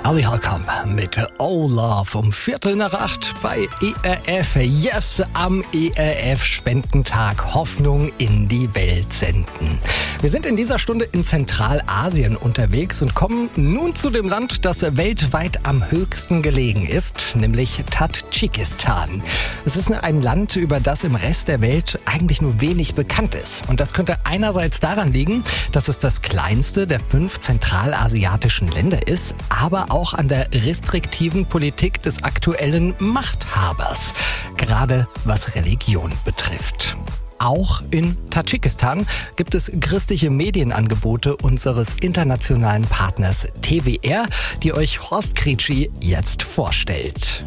Ali Halkam mit Oh Love um 7:45 bei ERF. Yes, am ERF-Spendentag Hoffnung in die Welt senden. Wir sind in dieser Stunde in Zentralasien unterwegs und kommen nun zu dem Land, das weltweit am höchsten gelegen ist, nämlich Tadschikistan. Es ist ein Land, über das im Rest der Welt eigentlich nur wenig bekannt ist. Und das könnte einerseits daran liegen, dass es das kleinste der 5 zentralasiatischen Länder ist, aber auch an der restriktiven Politik des aktuellen Machthabers, gerade was Religion betrifft. Auch in Tadschikistan gibt es christliche Medienangebote unseres internationalen Partners TWR, die euch Horst Kritschi jetzt vorstellt.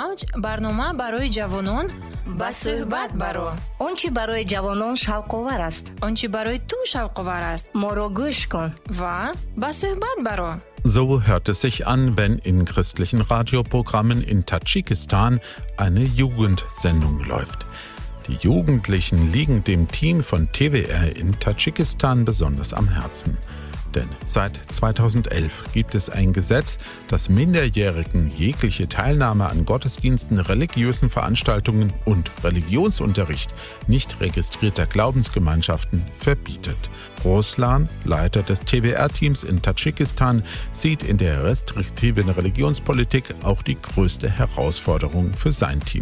Ончи барои ҷавонон шавқовар аст. Ончи барои ту шавқовар аст. Моро гӯш кун. Ва ба суҳбат баро. So hört es sich an, wenn in christlichen Radioprogrammen in Tadschikistan eine Jugendsendung läuft. Die Jugendlichen liegen dem Team von TWR in Tadschikistan besonders am Herzen. Denn seit 2011 gibt es ein Gesetz, das Minderjährigen jegliche Teilnahme an Gottesdiensten, religiösen Veranstaltungen und Religionsunterricht nicht registrierter Glaubensgemeinschaften verbietet. Ruslan, Leiter des TWR-Teams in Tadschikistan, sieht in der restriktiven Religionspolitik auch die größte Herausforderung für sein Team.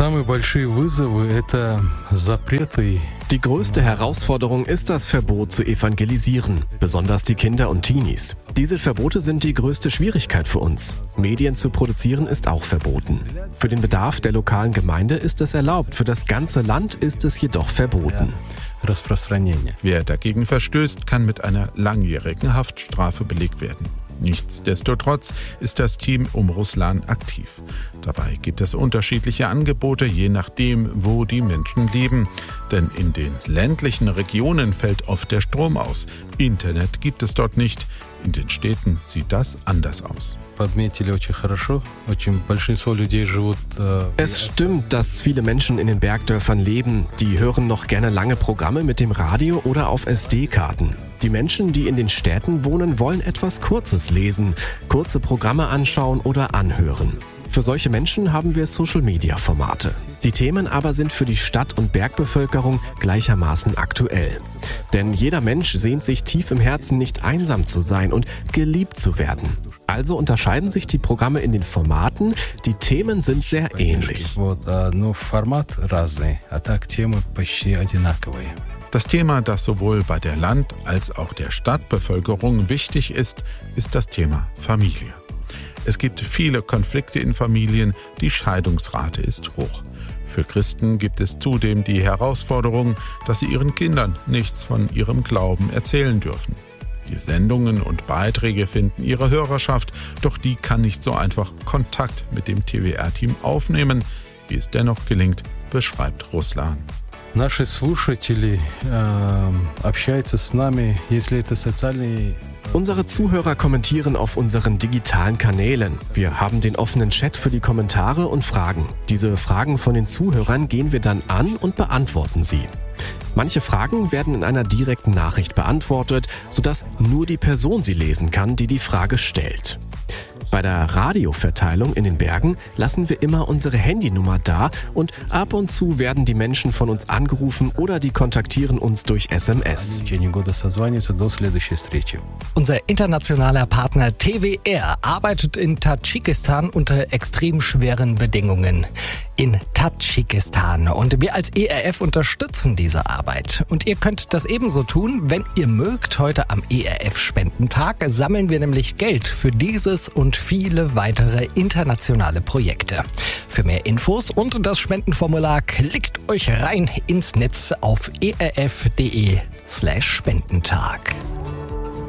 Die größte Herausforderung ist das Verbot zu evangelisieren, besonders die Kinder und Teenies. Diese Verbote sind die größte Schwierigkeit für uns. Medien zu produzieren ist auch verboten. Für den Bedarf der lokalen Gemeinde ist es erlaubt, für das ganze Land ist es jedoch verboten. Wer dagegen verstößt, kann mit einer langjährigen Haftstrafe belegt werden. Nichtsdestotrotz ist das Team um Ruslan aktiv. Dabei gibt es unterschiedliche Angebote, je nachdem, wo die Menschen leben. Denn in den ländlichen Regionen fällt oft der Strom aus. Internet gibt es dort nicht. In den Städten sieht das anders aus. Es stimmt, dass viele Menschen in den Bergdörfern leben. Die hören noch gerne lange Programme mit dem Radio oder auf SD-Karten. Die Menschen, die in den Städten wohnen, wollen etwas Kurzes lesen, kurze Programme anschauen oder anhören. Für solche Menschen haben wir Social-Media-Formate. Die Themen aber sind für die Stadt- und Bergbevölkerung gleichermaßen aktuell. Denn jeder Mensch sehnt sich tief im Herzen, nicht einsam zu sein und geliebt zu werden. Also unterscheiden sich die Programme in den Formaten, die Themen sind sehr ähnlich. Das Thema, das sowohl bei der Land- als auch der Stadtbevölkerung wichtig ist, ist das Thema Familie. Es gibt viele Konflikte in Familien, die Scheidungsrate ist hoch. Für Christen gibt es zudem die Herausforderung, dass sie ihren Kindern nichts von ihrem Glauben erzählen dürfen. Die Sendungen und Beiträge finden ihre Hörerschaft, doch die kann nicht so einfach Kontakt mit dem TWR-Team aufnehmen. Wie es dennoch gelingt, beschreibt Ruslan. Unsere Zuhörer kommentieren auf unseren digitalen Kanälen. Wir haben den offenen Chat für die Kommentare und Fragen. Diese Fragen von den Zuhörern gehen wir dann an und beantworten sie. Manche Fragen werden in einer direkten Nachricht beantwortet, sodass nur die Person sie lesen kann, die die Frage stellt. Bei der Radioverteilung in den Bergen lassen wir immer unsere Handynummer da und ab und zu werden die Menschen von uns angerufen oder die kontaktieren uns durch SMS. Unser internationaler Partner TWR arbeitet in Tadschikistan unter extrem schweren Bedingungen. In Tadschikistan. Und wir als ERF unterstützen diese Arbeit. Und ihr könnt das ebenso tun, wenn ihr mögt. Heute am ERF-Spendentag sammeln wir nämlich Geld für dieses und viele weitere internationale Projekte. Für mehr Infos und das Spendenformular klickt euch rein ins Netz auf erf.de/Spendentag.